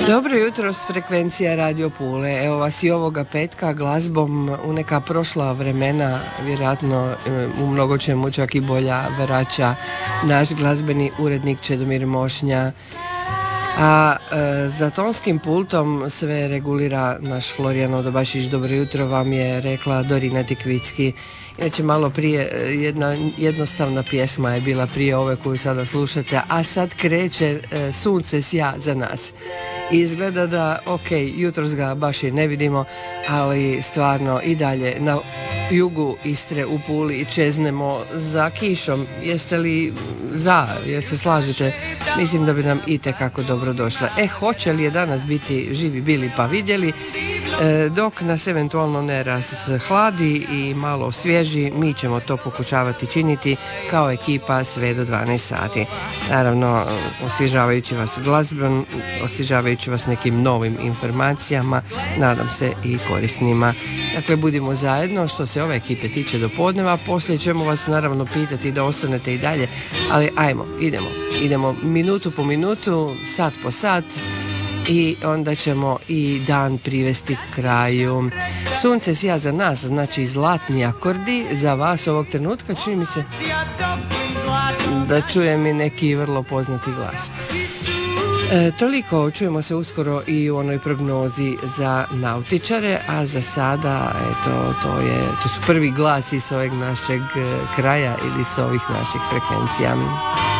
Dobro jutro s frekvencija Radio Pule. Evo vas i ovoga petka glazbom u neka prošla vremena, vjerojatno u mnogo čemu čak i bolja vraća naš glazbeni urednik Čedomir Mošnja. A za tonskim pultom sve regulira naš Florijan Odobašić. Dobro jutro vam je rekla Dorina Tikvicki. Inače malo prije jedna jednostavna pjesma je bila prije ove koju sada slušate, a sad kreće Sunce sja za nas. Izgleda da, ok, jutros ga baš i ne vidimo, ali stvarno i dalje na jugu Istre u Puli čeznemo za kišom. Jeste li za, jel se slažete? Mislim da bi nam itekako dobro došla. Hoće li je danas biti živi bili pa vidjeli, dok nas eventualno ne razhladi i malo svježi, mi ćemo to pokušavati činiti kao ekipa sve do 12 sati. Naravno, osvježavajući vas glazbom, osvježavajući vas nekim novim informacijama, nadam se i korisnima. Dakle, budimo zajedno što se ove ekipe tiče do podneva, poslije ćemo vas naravno pitati da ostanete i dalje, ali ajmo, idemo minutu po minutu, sat po sat, i onda ćemo i dan privesti kraju. Sunce sja za nas, znači zlatni akordi za vas ovog trenutka. Čini mi se da čujem i neki vrlo poznati glas. Toliko, čujemo se uskoro i u onoj prognozi za nautičare, a za sada to su prvi glasi s ovog našeg kraja ili s ovih naših frekvencija.